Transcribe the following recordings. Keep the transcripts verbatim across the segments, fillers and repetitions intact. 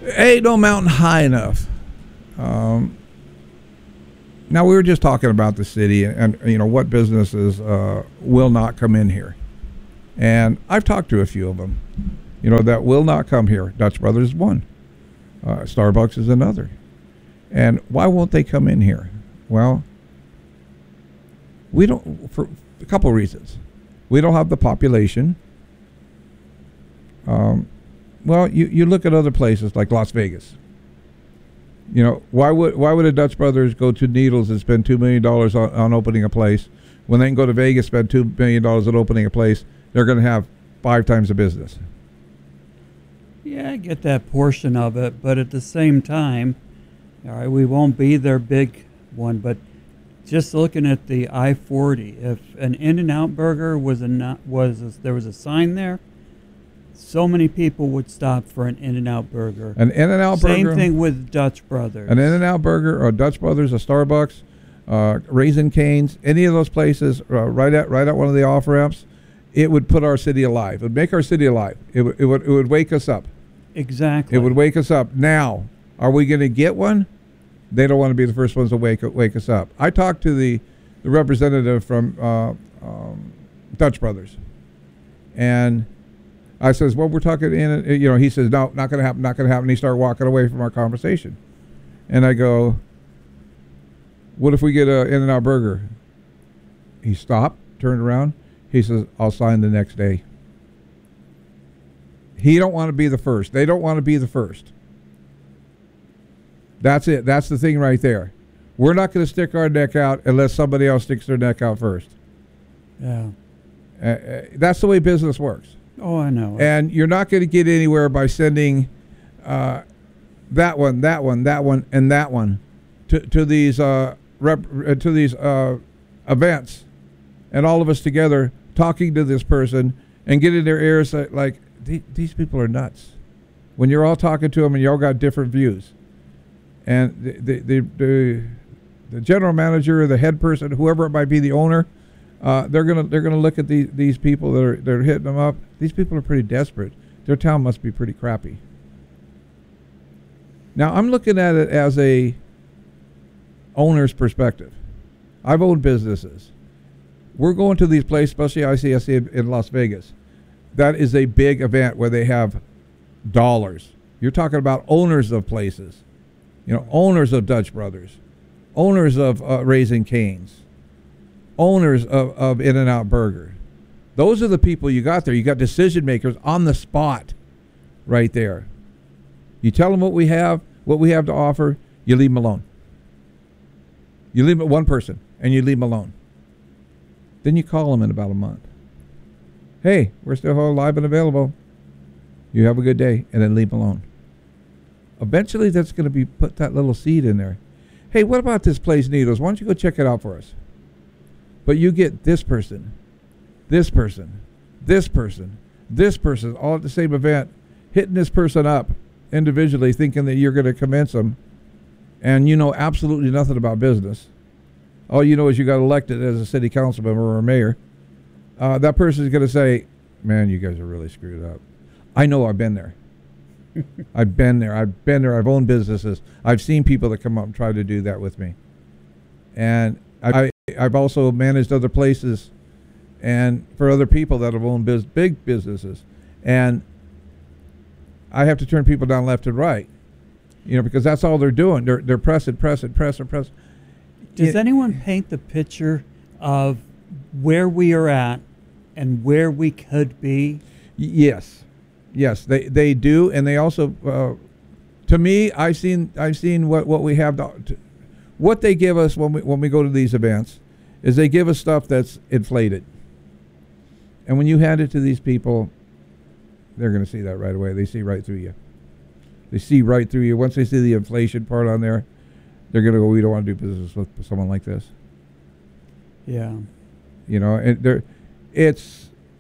Ain't no mountain high enough. Um, now, we were just talking about the city and, and you know, what businesses uh, will not come in here. And I've talked to a few of them, you know, that will not come here. Dutch Brothers is one. Uh, Starbucks is another. And why won't they come in here? Well, we don't, for a couple of reasons. We don't have the population. Um, well, you, you look at other places like Las Vegas. You know, why would why would a Dutch Brothers go to Needles and spend two million dollars on, on opening a place when they can go to Vegas, spend two million dollars on opening a place? They're going to have five times the business. Yeah, I get that portion of it, but at the same time, all right, we won't be their big one, but just looking at the I forty, if an In-N-Out Burger was a was a, there was a sign there, so many people would stop for an In-N-Out Burger. An In-N-Out Burger. Same thing with Dutch Brothers. An In-N-Out Burger or Dutch Brothers, a Starbucks, uh, Raising Cane's, any of those places, uh, right at right at one of the off ramps, it would put our city alive. It would make our city alive. It would it would it would wake us up. Exactly. It would wake us up. Now, are we going to get one? They don't want to be the first ones to wake wake us up. I talked to the, the representative from uh, um, Dutch Brothers, and I says, "Well, we're talking in." You know, he says, "No, not going to happen. Not going to happen." And he started walking away from our conversation, and I go, "What if we get a In-N-Out Burger?" He stopped, turned around. He says, "I'll sign the next day." He don't want to be the first. They don't want to be the first. That's it. That's the thing right there. We're not going to stick our neck out unless somebody else sticks their neck out first. Yeah. Uh, uh, that's the way business works. Oh, I know. And you're not going to get anywhere by sending uh, that one, that one, that one, and that one to to these uh, rep, uh, to these uh, events, and all of us together talking to this person and getting their ears like, like these people are nuts. When you're all talking to them and you all got different views. And the the, the the the general manager, the head person, whoever it might be, the owner, uh, they're gonna they're gonna look at these these people that are they're hitting them up. These people are pretty desperate. Their town must be pretty crappy. Now I'm looking at it as a owner's perspective. I've owned businesses. We're going to these places, especially I C S C in, in Las Vegas. That is a big event where they have dollars. You're talking about owners of places. You know, owners of Dutch Brothers, owners of uh, Raising Cane's, owners of, of In-N-Out Burger. Those are the people you got there. You got decision makers on the spot right there. You tell them what we have, what we have to offer, you leave them alone. You leave one person, and you leave them alone. Then you call them in about a month. Hey, we're still alive and available. You have a good day, and then leave them alone. Eventually, that's going to be put that little seed in there. Hey, what about this place, Needles? Why don't you go check it out for us? But you get this person, this person, this person, this person, all at the same event, hitting this person up individually, thinking that you're going to convince them, and you know absolutely nothing about business. All you know is you got elected as a city council member or a mayor. Uh, that person is going to say, man, you guys are really screwed up. I know, I've been there. I've been there. I've been there. I've owned businesses. I've seen people that come up and try to do that with me. And I, I've also managed other places and for other people that have owned biz, big businesses. And I have to turn people down left and right, you know, because that's all they're doing. They're, they're pressing, pressing, pressing, pressing. Does it, anyone paint the picture of where we are at and where we could be? Yes. Yes, they, they do, and they also, uh, to me, I've seen I've seen what, what we have, to, to, what they give us when we when we go to these events, is they give us stuff that's inflated, and when you hand it to these people, they're going to see that right away. They see right through you. They see right through you. Once they see the inflation part on there, they're going to go, we don't want to do business with someone like this. Yeah, you know, and they're, it's.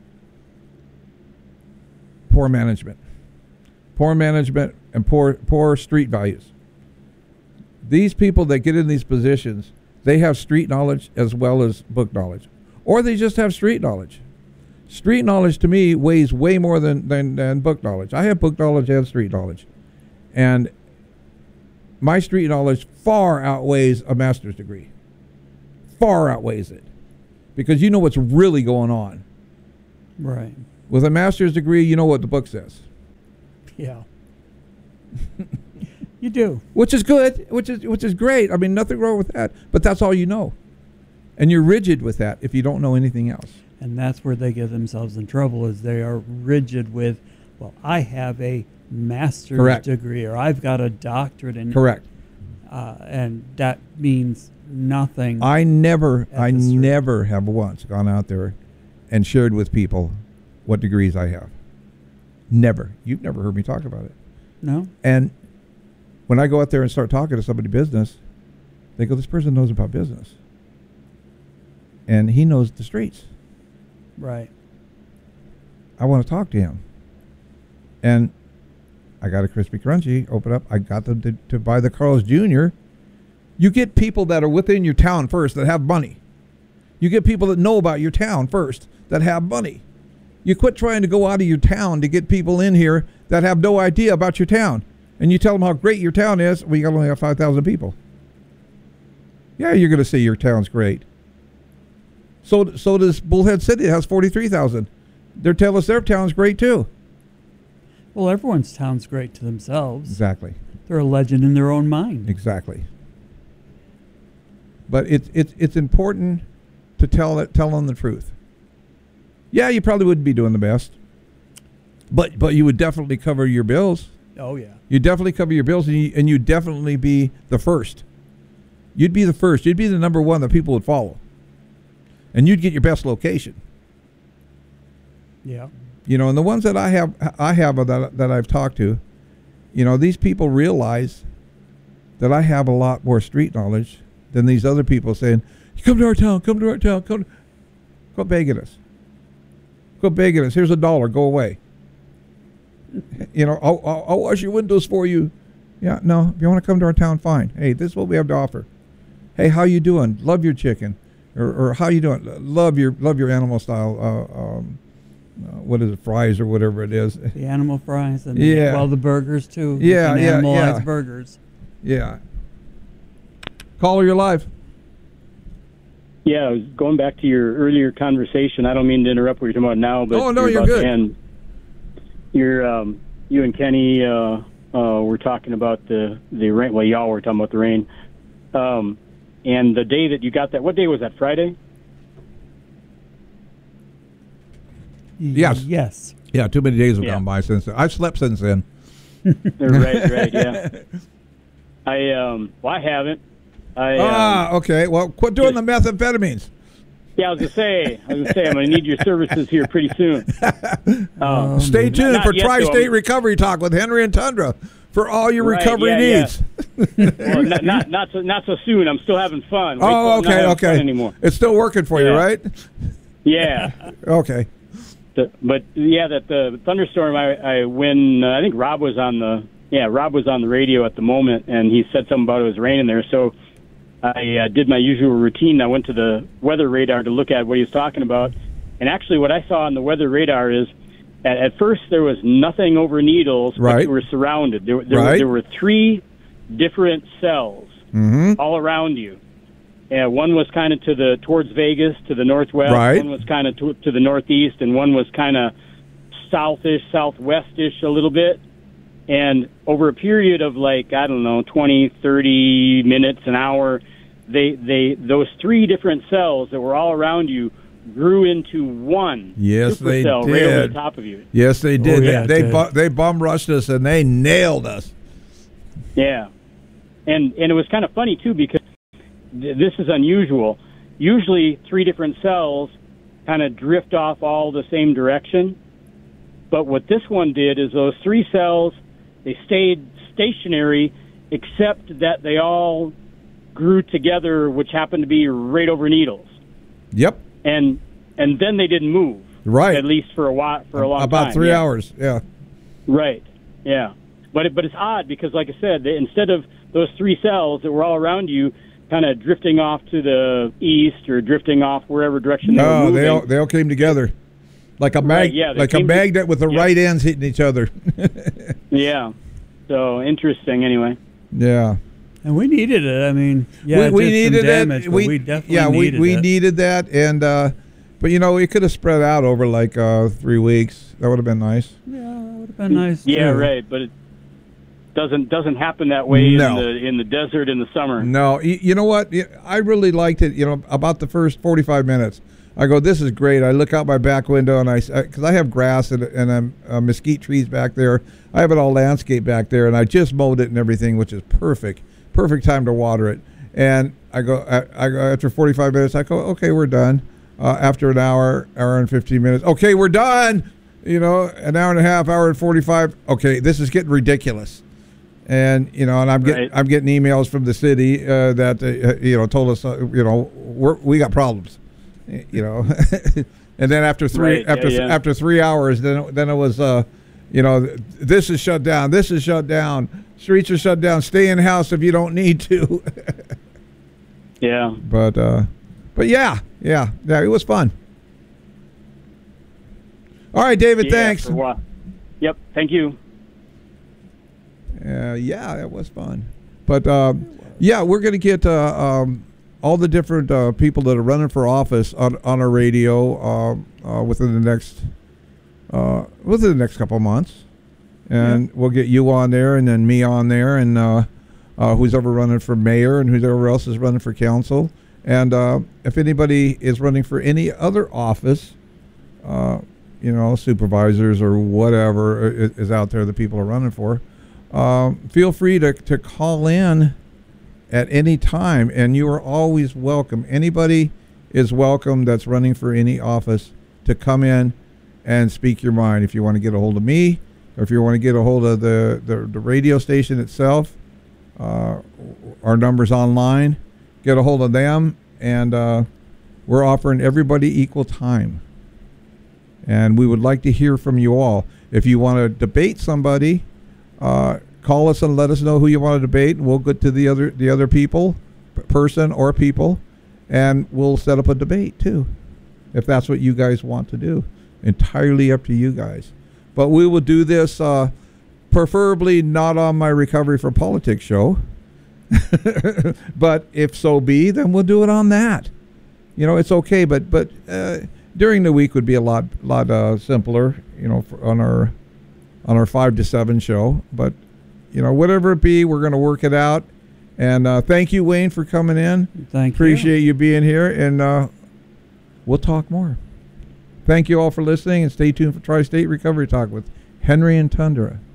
Poor management, poor management, and poor poor street values. These people that get in these positions, they have street knowledge as well as book knowledge, or they just have street knowledge. Street knowledge to me weighs way more than than, than book knowledge. I have book knowledge and street knowledge, And my street knowledge far outweighs a master's degree. Far outweighs it. Because you know what's really going on. Right. With a master's degree, you know what the book says. Yeah. You do. Which is good, which is which is great. I mean, nothing wrong with that. But that's all you know. And you're rigid with that if you don't know anything else. And that's where they get themselves in trouble, is they are rigid with, well, I have a master's Correct. degree, or I've got a doctorate in Correct. Uh, and that means nothing. I never, at I the street. never have once gone out there and shared with people what degrees I have. Never. You've never heard me talk about it. No? And when I go out there and start talking to somebody business, they go, this person knows about business. And he knows the streets. Right. I want to talk to him. And I got a Crispy Crunchy, open up. I got them to, to buy the Carl's Junior You get people that are within your town first that have money. You get people that know about your town first that have money. You quit trying to go out of your town to get people in here that have no idea about your town. And you tell them how great your town is. Well, you only have five thousand people. Yeah, you're going to say your town's great. So, so does Bullhead City. It has forty-three thousand. They tell us their town's great too. Well, everyone's town's great to themselves. Exactly. They're a legend in their own mind. Exactly. But it's it's it's important to tell it, tell them the truth. Yeah, you probably wouldn't be doing the best, but but you would definitely cover your bills. Oh yeah. You definitely cover your bills, and you and you definitely be the first. You'd be the first. You'd be the number one that people would follow, and you'd get your best location. Yeah. You know, and the ones that I have, I have that that I've talked to, you know, these people realize that I have a lot more street knowledge than these other people saying, "Come to our town, come to our town, come, go begging us, go begging us. Here's a dollar, go away. You know, I'll, I'll, I'll wash your windows for you. Yeah, no, if you want to come to our town, fine. Hey, this is what we have to offer. Hey, how you doing? Love your chicken, or, or how you doing? Love your love your animal style. Uh, um, uh, what is it, fries or whatever it is? The animal fries and Yeah. the, well, the burgers too. Yeah, the yeah, animalized yeah. burgers. Yeah. Caller, you're live. Yeah, I was going back to your earlier conversation. I don't mean to interrupt what you're talking about now, but Oh, no, you're you're about good. to end. You're, um, you and Kenny uh, uh, were talking about the, the rain. Well, y'all were talking about the rain. Um, and the day that you got that, what day was that, Friday? Yes. Yes. Yeah, too many days have Yeah. gone by since then. I've slept since then. right, right, yeah. I, um, well, I haven't. I, um, Ah, okay. Well, quit doing the methamphetamines. yeah, I was going to say, I was going to say, I'm going to need your services here pretty soon. Um, Stay tuned not for yet, though. Tri-State Recovery Talk with Henry and Tundra for all your Right, recovery yeah, yeah. needs. well, not, not, not, so, not so soon. I'm still having fun. Wait till Oh, I'm not okay, having okay. fun anymore. It's still working for you, Yeah. right? Yeah. Okay. The, but yeah, that the thunderstorm. I, I when uh, I think Rob was on the yeah Rob was on the radio at the moment, and he said something about it was raining there. So I uh, did my usual routine. I went to the weather radar to look at what he was talking about, and actually, what I saw on the weather radar is at, at first there was nothing over Needles, but Right. you were surrounded. There, there, Right. were, there were three different cells Mm-hmm. all around you. Yeah, one was kind of to the towards Vegas, to the northwest. Right. One was kind of to, to the northeast, and one was kind of southish, southwestish a little bit. And over a period of like I don't know, twenty, thirty minutes, an hour, they they those three different cells that were all around you grew into one Yes, they supercell right over did. the top of you. Yes, they did. yeah, they it they, did. bu- they bum rushed us and they nailed us. Yeah, and and it was kind of funny too because th- this is unusual. Usually, three different cells kind of drift off all the same direction, but what this one did is those three cells they stayed stationary, except that they all grew together, which happened to be right over Needles, Yep. and and then they didn't move. Right. At least for a while, for a long About time. three yeah. hours. Yeah. Right. Yeah. But it, but it's odd because, like I said, they, instead of those three cells that were all around you, kind of drifting off to the east or drifting off wherever direction they were No, moving. they all they all came together, like a mag, Right, yeah, they like a came to- magnet with the yeah. right ends hitting each other. Yeah. So interesting. Anyway. Yeah. And we needed it. I mean, yeah, we, we it did needed some damage, it. but We, we definitely yeah, needed we, we it. needed that, and uh, but you know, it could have spread out over like uh, three weeks. That would have been nice. Yeah, that would have been nice. Yeah, too. right. But it doesn't doesn't happen that way No. in the in the desert in the summer. No, you, you know what? I really liked it. You know, about the first forty-five minutes. I go, this is great. I look out my back window, and I, because I have grass and, and um, uh, mesquite trees back there. I have it all landscaped back there, and I just mowed it and everything, which is perfect. Perfect time to water it. And I go, I, I go after forty-five minutes, I go, okay, we're done. Uh, after an hour, hour and fifteen minutes, okay, we're done. You know, an hour and a half, hour and forty-five. Okay, this is getting ridiculous. And you know, and I'm getting, Right. I'm getting emails from the city uh, that uh, you know told us, uh, you know, we're, we got problems. You know, and then after three, Right, after yeah, yeah. after three hours, then it, then it was, uh, you know, this is shut down. This is shut down. Streets are shut down. Stay in house if you don't need to. Yeah. But uh, but yeah, yeah, yeah, it was fun. All right, David. Yeah, thanks. for a while. Yep. Thank you. Uh, yeah, it was fun. But uh, yeah, we're gonna get uh, um, all the different uh, people that are running for office on, on our radio uh, uh, within the next uh, within the next couple of months, and Yeah. we'll get you on there, and then me on there, and uh, uh, who's ever running for mayor, and whoever else is running for council, and uh, if anybody is running for any other office, uh, you know, supervisors or whatever is, is out there that people are running for, um, feel free to to call in at any time, and you are always welcome. Anybody is welcome that's running for any office to come in and speak your mind. If you want to get a hold of me, or if you want to get a hold of the, the, the radio station itself, uh, our number's online. Get a hold of them, and uh, we're offering everybody equal time. And we would like to hear from you all. If you want to debate somebody, uh, call us and let us know who you want to debate, and we'll get to the other the other people, p- person or people, and we'll set up a debate too, if that's what you guys want to do. Entirely up to you guys. But we will do this uh, preferably not on my Recovery from Politics show. But if so be, then we'll do it on that. You know, it's okay, but but uh, during the week would be a lot lot uh, simpler. You know, for, on our on our five to seven show, but. You know, whatever it be, we're going to work it out. And uh, thank you, Wayne, for coming in. Thank Appreciate you. you being here, and uh, we'll talk more. Thank you all for listening, and stay tuned for Tri-State Recovery Talk with Henry and Tundra.